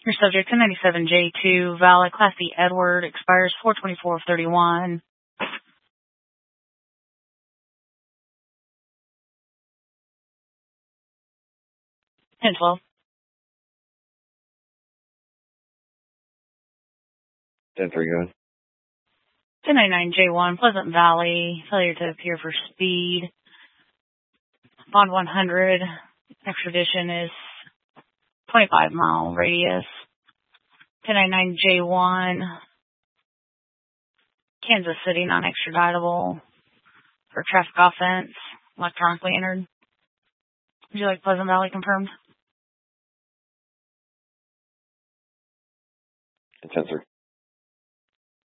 Your subject, 1097J2, valid, Class D Edward, expires 4/24/31. 10-12. 10-3, go ahead. 1099J1, Pleasant Valley, failure to appear for speed. Bond 100, extradition is 25-mile radius. 1099J1, Kansas City, non-extraditable for traffic offense, electronically entered. Would you like Pleasant Valley confirmed? 10-3.